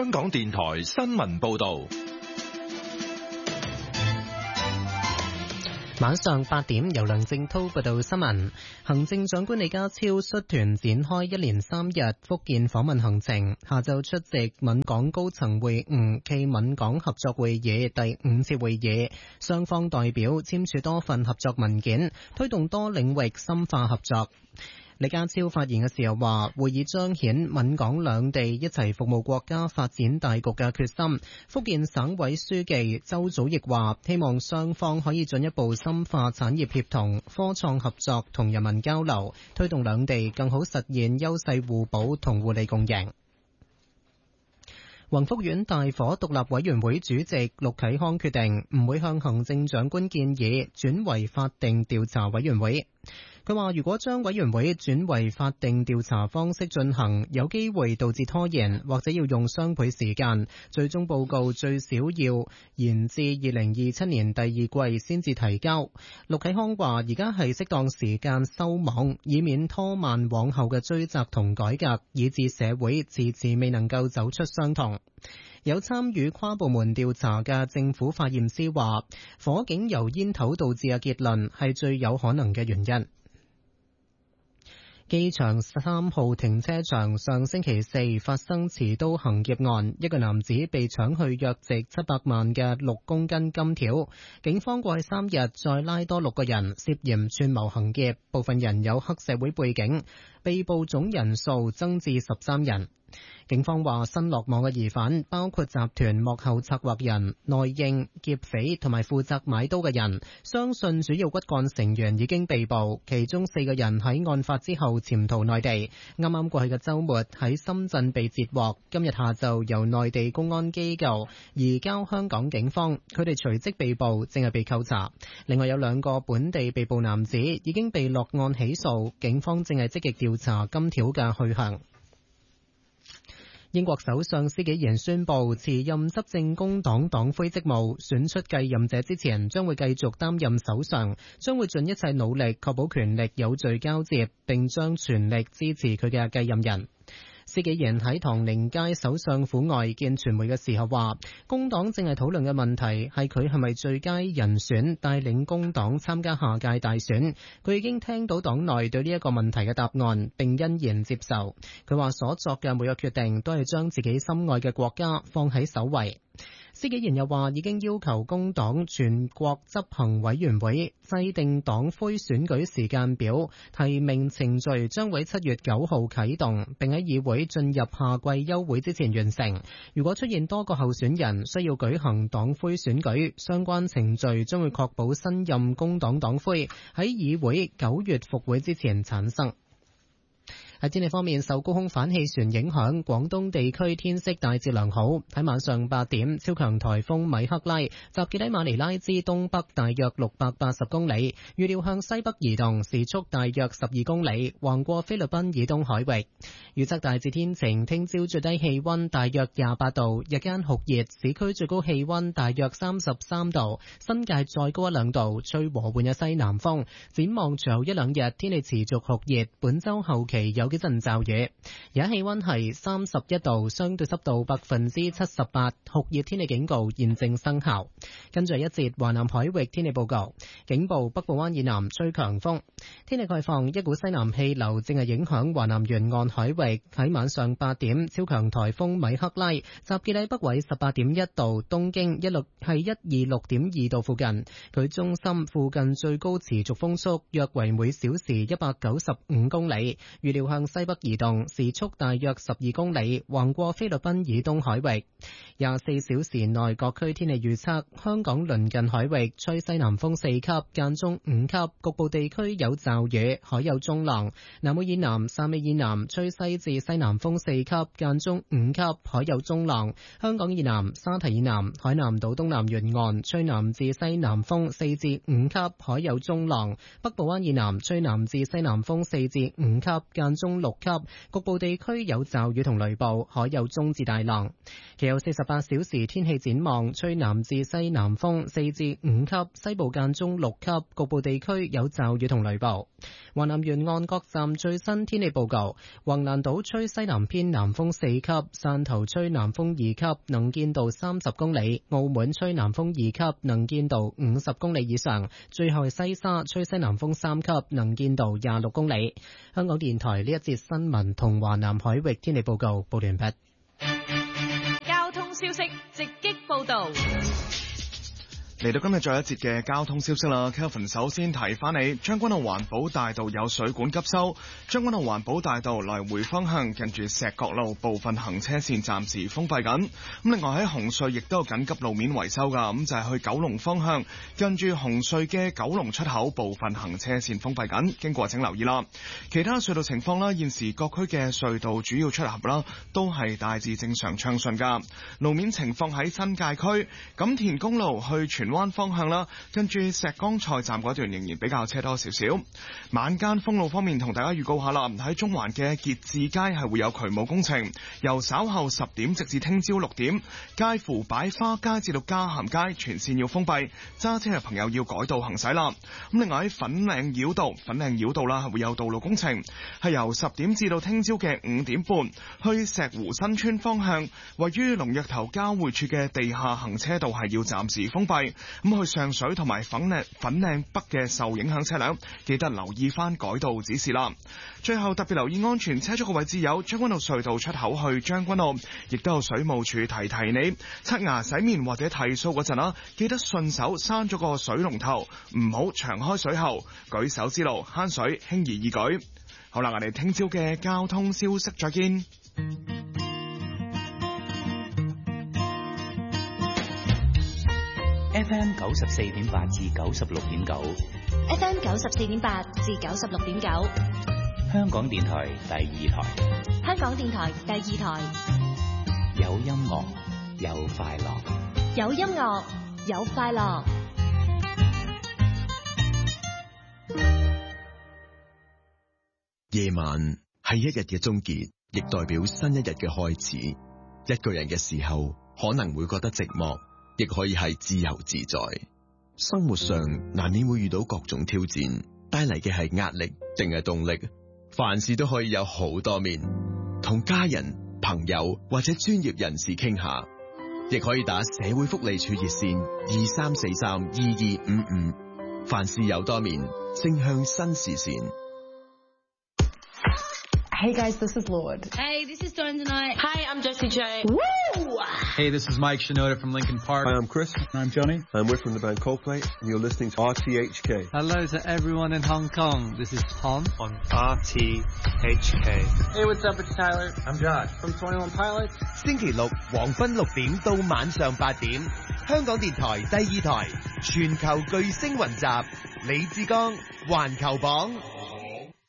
香港電台新聞報道。 晚上8點，由梁正濤報道新聞。行政長官李家超率團展開一連3日福建訪問行程，下晝出席閩港高層會晤暨閩港合作會議第5次會議，雙方代表簽署多份合作文件，推動多領域深化合作。李家超發言嘅時候話，會議彰顯閩港兩地一齊服務國家發展大局嘅決心。福建省委書記周祖義話，希望雙方可以進一步深化產業協同、科創合作同人民交流，推動兩地更好實現優勢互補同互利共贏。宏福苑大火獨立委員會主席陸啟康決定唔會向行政長官建議轉為法定調查委員會。佢話如果將委員會轉為法定調查方式進行，有機會導致拖延，或者要用雙倍時間，最終報告最少要延至2027年第二季先至提交。陸啟康話而家係適當時間收網，以免拖慢往後嘅追責同改革，以致社會遲遲未能夠走出傷痛。有參與跨部門調查嘅政府化驗師話，火警由煙頭導致嘅結論係最有可能嘅原因。機場3號停車場上星期四發生持刀行劫案，一個男子被搶去約值700萬嘅6公斤金條。警方過去3日再拉多6個人涉嫌串謀行劫，部分人有黑社會背景，被捕總人數增至13人。警方話新落網嘅疑犯包括集團幕後策劃人、內應、劫匪同埋負責買刀嘅人，相信主要骨幹成員已經被捕，其中4個人喺案發之後潛逃內地，啱啱過去嘅週末喺深圳被截獲，今日下晝由內地公安機構移交香港警方，佢哋隨即被捕，正係被扣查。另外有2個本地被捕男子已經被落案起訴，警方正係積極調查金條嘅去向。英國首相施紀賢宣布辭任執政工黨黨魁職務，選出繼任者之前將會繼續擔任首相，將會盡一切努力確保權力有序交接，並將全力支持佢嘅繼任人。施紀賢喺唐寧街首相府外見傳媒嘅時候話，工黨正係討論嘅問題係佢係咪最佳人選帶領工黨參加下屆大選。佢已經聽到黨內對呢一個問題嘅答案，並欣然接受。佢話所作嘅每個決定都係將自己心愛嘅國家放喺首位。施紀賢又話已經要求工黨全國執行委員會制定黨魁選舉時間表，提名程序將會7月9號啟動，並喺議會進入夏季休會之前完成。如果出現多個候選人需要舉行黨魁選舉，相關程序將會確保新任工黨黨魁喺議會9月復會之前產生。喺天氣方面，受高空反氣旋影響，廣東地區天色大致良好。喺晚上8點，超強颱風米克拉集結喺馬尼拉之東北大約680公里，預料向西北移動，時速大約12公里，橫過菲律賓以東海域。預測大致天晴，聽朝最低氣溫大約28度，日間酷熱，市區最高氣溫大約33度，新界再高1-2度，吹和緩嘅西南風。展望隨後1-2日，天氣持續酷熱，本週後期有幾陣驟雨。而家氣溫係31度，相對濕度78%，酷熱天氣警告現正生效。跟住一節華南海域天氣報告，警報北部灣以南吹強風。天氣概況，一股西南氣流正係影響華南沿岸海域。喺晚上8點，超強颱風米克拉集結喺北緯18.1度，東經126.2度附近。佢中心附近最高持續風速約為每小時195公里，預料向西北移動，時速大約12公里，橫過菲律賓以東海域。24小時內各區天氣預測，香港鄰近海域吹西南風4級，間中5級，局部地區有驟雨，海有中浪。南澳以南、汕尾以南吹西至西南風4級，間中5級，海有中浪。香港以南、沙堤以南、海南島東南沿岸吹南至西南風4至5級，海有中浪。北部灣以南吹南至西南風4至5級，間中6級，局部地區有驟雨同雷暴，海有中至大浪。其後48小時天氣展望，吹南至西南風4至5級，西部間中6級，局部地區有驟雨同雷暴。 華南沿岸各站最新天氣報告：橫瀾島吹西南偏南風4級，汕頭吹南風2級，能見度30公里；澳門吹南風2級，能見度50公里以上。最後係西沙吹西南風3級，能見度26公里。香港電台呢一節新聞同華南海域天氣報告報完畢。 交通消息直擊報道。 嚟到今日最後一節嘅交通消息啦 ，Kelvin 首先提翻你，將軍澳環保大道有水管急修，將軍澳環保大道來回方向近住石角路部分行車線暫時封閉緊。咁另外喺紅隧亦都有緊急路面維修噶，咁就係去九龍方向近住紅隧嘅九龍出口部分行車線封閉緊，經過請留意啦。其他隧道情況啦，現時各區嘅隧道主要出口啦都係大致正常暢順噶。路面情況喺新界區錦田公路去荃灣方向啦，跟住石崗菜站嗰段仍然比較車多少少。晚間封路方面，同大家預告下啦，喺中環嘅結志街係會有渠務工程，由稍後10點直至聽朝6點，介乎擺花街至到嘉咸街全線要封閉，揸車嘅朋友要改道行駛啦。咁另外喺粉嶺繞道啦係會有道路工程，係由10點至到聽朝嘅5點半，去石湖新村方向位於龍躍頭交匯處嘅地下行車道係要暫時封閉。咁去上水同埋粉嶺北嘅受影響車輛，記得留意翻改道指示啦。最後特別留意安全車速嘅位置有將軍澳隧道出口去將軍澳，亦都有水務署提你，刷牙洗面或者剃鬚嗰陣啦，記得順手閂咗個水龍頭，唔好長開水喉，舉手之勞慳水，輕而易舉。好啦，我哋聽朝嘅交通消息再見。 FM 94.8至96.9 ，FM 94.8至96.9， 香港電台第2台， 香港電台第2台， 有音樂有快樂， 有音樂有快樂。 夜晚係一日嘅終結，亦代表新一日嘅開始。一個人嘅時候，可能會覺得寂寞，亦可以係自由自在。生活上難免會遇到各種挑戰，帶嚟嘅係壓力定係動力。凡事都可以有好多面，同家人、朋友或者專業人士傾下，亦可以打社會福利處熱線23432255。凡事有多面，正向新視線。 Hey guys, this is Lord. Hey, this is Dawn tonight. Hi, I'm Jessie J. Woo! Hey, this is Mike Shinoda from Linkin Park. Hi, I'm Chris. I'm Johnny. We're from the band Coldplay, and you're listening to RTHK. Hello to everyone in Hong Kong. This is Tom on RTHK. Hey, what's up? It's Tyler. I'm Josh from 21 Pilots. 星期六黃昏6點到晚上8點，香港電台第2台全球巨星雲集，李志剛環球榜。